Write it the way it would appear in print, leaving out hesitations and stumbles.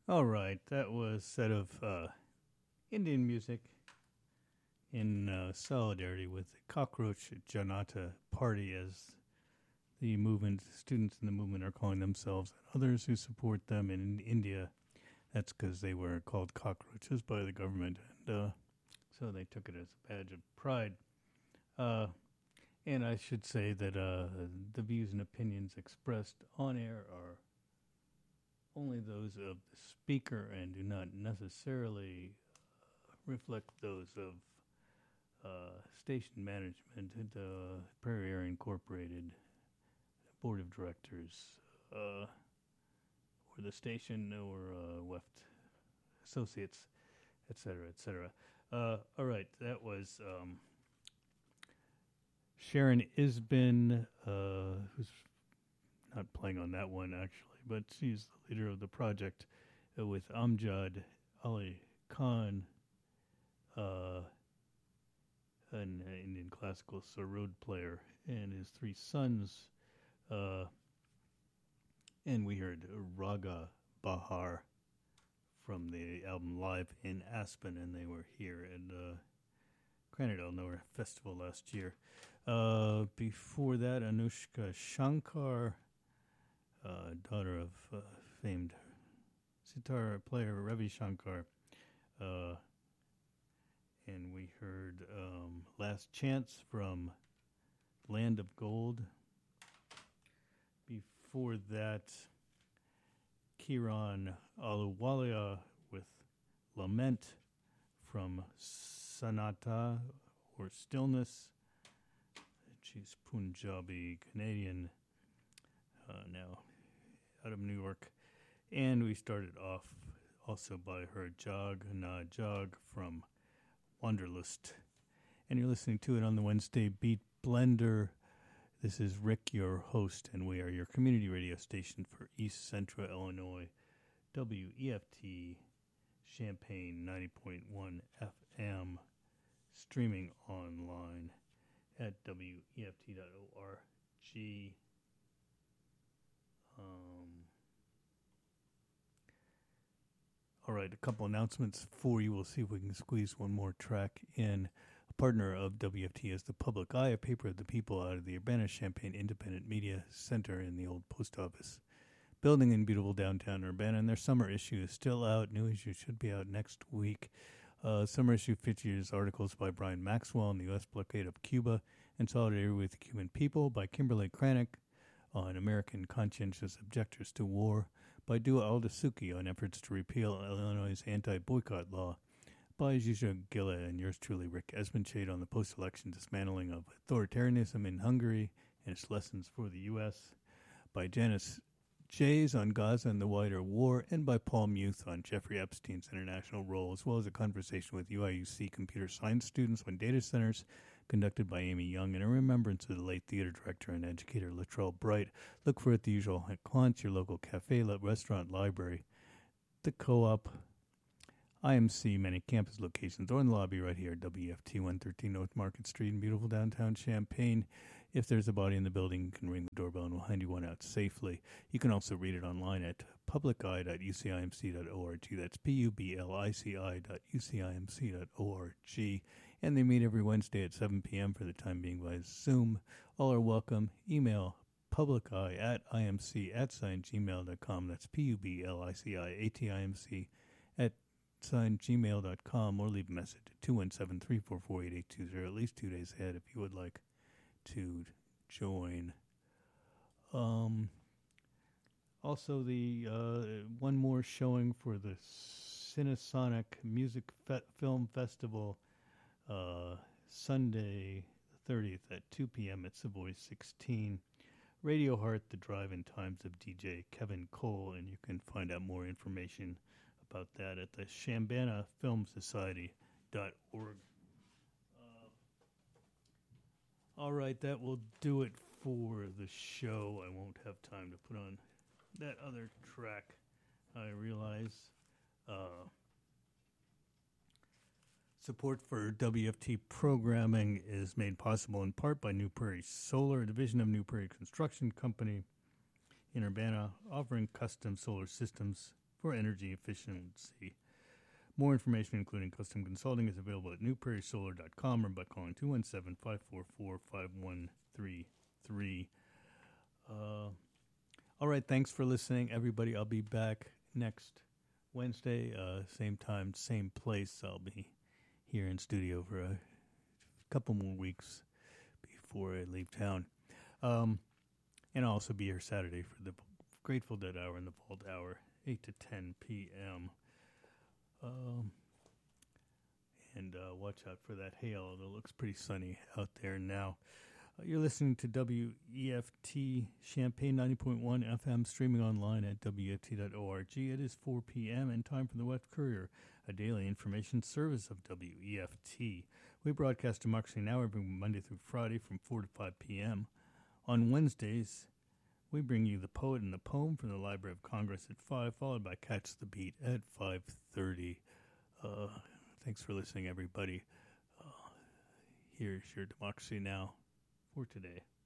All right, that was a set of Indian music in solidarity with the Cockroach Janata Party, as the movement students in the movement are calling themselves, and others who support them in India. That's because they were called cockroaches by the government, and so they took it as a badge of pride. Uh, and I should say that the views and opinions expressed on air are only those of the speaker and do not necessarily reflect those of station management, Prairie Air Incorporated, board of directors, or the station, or Weft Associates, etc., etc. All right, that was Sharon Isbin, who's not playing on that one actually, but she's the leader of the project with Amjad Ali Khan, an Indian classical sarod player, and his three sons. And we heard Raga Bahar from the album Live in Aspen, and they were here at Granite Eleanor Festival last year. Before that, Anushka Shankar, daughter of famed sitar player Ravi Shankar. And we heard Last Chance from Land of Gold. Before that, Kiran Aluwalia with Lament from Sanata, or Stillness. She's Punjabi Canadian, now out of New York. And we started off also by her Jog Na Jog from Wanderlust. And you're listening to it on the Wednesday Beat Blender. This is Rick, your host, and we are your community radio station for East Central Illinois, WEFT Champaign 90.1 FM, streaming online at WEFT.org. All right, a couple announcements for you. We'll see if we can squeeze one more track in. A partner of WFT is the Public Eye, a paper of the people out of the Urbana-Champaign Independent Media Center in the old post office building in beautiful downtown Urbana. And their summer issue is still out. New issue should be out next week. Summer issue features articles by Brian Maxwell on the U.S. blockade of Cuba and Solidarity with the Cuban People, by Kimberly Kranick on American conscientious objectors to war, by Dua Aldasuki on efforts to repeal Illinois' anti-boycott law, by Zsuzsa Gilla and yours truly, Rick Esmenshade, on the post-election dismantling of authoritarianism in Hungary and its lessons for the U.S., by Janice Jays on Gaza and the wider war, and by Paul Muth on Jeffrey Epstein's international role, as well as a conversation with UIUC computer science students on data centers, conducted by Amy Young, and a remembrance of the late theater director and educator Latrell Bright. Look for it at the usual haunts, your local cafe, restaurant, library, the co-op, IMC, many campus locations, or in the lobby right here at WFT 113 North Market Street in beautiful downtown Champaign. If there's a body in the building, you can ring the doorbell and we'll hand you one out safely. You can also read it online at publici.ucimc.org. That's publici.ucimc.org. And they meet every Wednesday at 7 p.m. for the time being by Zoom. All are welcome. Email publici@imc@gmail.com. That's publici@gmail.com, or leave a message at 217-344-8820, at least 2 days ahead if you would like to join. Also, the one more showing for the Cinesonic Music Film Festival, Sunday the 30th at 2 p.m. at Savoy 16. Radio Heart, the drive-in times of DJ Kevin Cole, and you can find out more information about that at the ShambanaFilmSociety.org. All right, that will do it for the show. I won't have time to put on that other track, I realize. Support for WFT programming is made possible in part by New Prairie Solar, a division of New Prairie Construction Company in Urbana, offering custom solar systems for energy efficiency. More information, including custom consulting, is available at newprairiesolar.com or by calling 217-544-5133. All right, thanks for listening, everybody. I'll be back next Wednesday, same time, same place. I'll be here in studio for a couple more weeks before I leave town. And I'll also be here Saturday for the Grateful Dead Hour and the Vault Hour, 8 to 10 p.m. And watch out for that hail. It looks pretty sunny out there now. You're listening to WEFT Champaign 90.1 FM, streaming online at WEFT.org. It is 4 p.m. and time for the West Courier, a daily information service of WEFT. We broadcast Democracy Now! Every Monday through Friday from 4 to 5 p.m. On Wednesdays, we bring you The Poet and the Poem from the Library of Congress at 5, followed by Catch the Beat at 5:30. Thanks for listening, everybody. Here's your Democracy Now! For today.